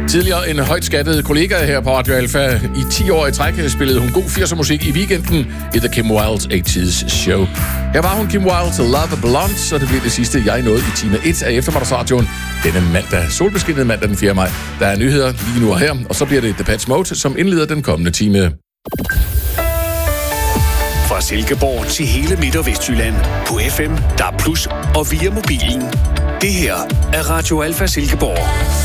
Tidligere en højt skattet kollega her på Radio Alfa. I 10 år i træk spillede hun god 80'er musik i weekenden i The Kim Wilde 80's Show. Her var hun Kim Wilde til Love Blonde, så det bliver det sidste, jeg nåede i time 1 af eftermiddagsradioen denne mandag, solbeskinnede mandag den 4. maj. Der er nyheder lige nu og her, og så bliver det Depeche Mode, som indleder den kommende time. Fra Silkeborg til hele Midt- og Vestjylland på FM, DAB+ og via mobilen. Det her er Radio Alfa Silkeborg.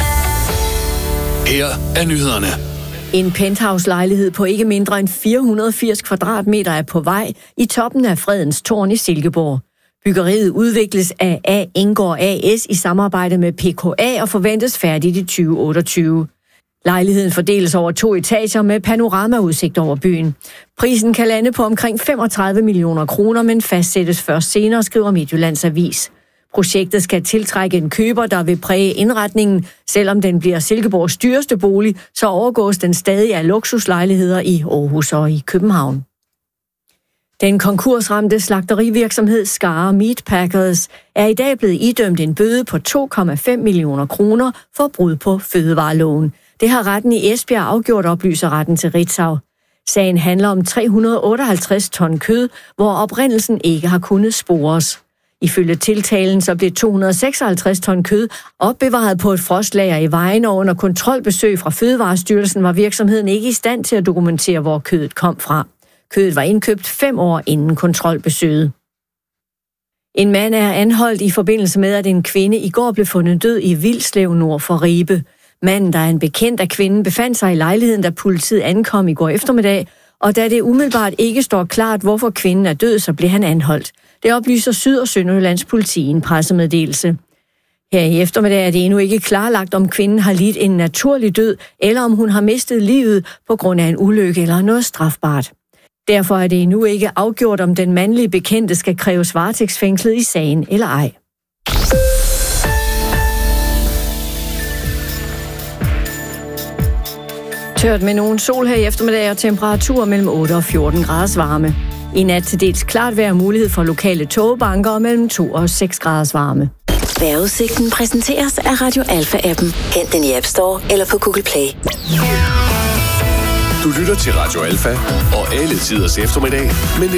Her er nyhederne. En penthouse-lejlighed på ikke mindre end 480 kvadratmeter er på vej i toppen af Fredens Tårn i Silkeborg. Byggeriet udvikles af A. Ingård AS i samarbejde med PKA og forventes færdigt i 2028. Lejligheden fordeles over 2 etager med panoramaudsigt over byen. Prisen kan lande på omkring 35 millioner kroner, men fastsættes først senere, skriver Midtjyllands Avis. Projektet skal tiltrække en køber, der vil præge indretningen. Selvom den bliver Silkeborgs dyreste bolig, så overgås den stadig af luksuslejligheder i Aarhus og i København. Den konkursramte slagterivirksomhed Skare Meatpackers er i dag blevet idømt en bøde på 2,5 millioner kroner for brud på fødevareloven. Det har retten i Esbjerg afgjort, oplyser retten til Ritzau. Sagen handler om 358 ton kød, hvor oprindelsen ikke har kunnet spores. Ifølge tiltalen så blev 256 ton kød opbevaret på et frostlager i Vejen, og under kontrolbesøg fra Fødevarestyrelsen var virksomheden ikke i stand til at dokumentere, hvor kødet kom fra. Kødet var indkøbt 5 år inden kontrolbesøget. En mand er anholdt i forbindelse med, at en kvinde i går blev fundet død i Vilslev nord for Ribe. Manden, der er en bekendt af kvinden, befandt sig i lejligheden, da politiet ankom i går eftermiddag, og da det umiddelbart ikke står klart, hvorfor kvinden er død, så blev han anholdt. Det oplyser Syd- og Sønderjyllands politi i en pressemeddelelse. Her i eftermiddag er det endnu ikke klarlagt, om kvinden har lidt en naturlig død, eller om hun har mistet livet på grund af en ulykke eller noget strafbart. Derfor er det endnu ikke afgjort, om den mandlige bekendte skal kræves varetægtsfængslet i sagen eller ej. Tørt med nogen sol her i eftermiddag og temperaturer mellem 8 og 14 graders varme. I nat til dels klart vejr mulighed for lokale togbanker og mellem 2 og 6 graders varme. Vejrudsigten præsenteres af Radio Alfa-appen. Hent den i App Store eller på Google Play. Du lytter til Radio Alfa og alle tiders eftermiddag, men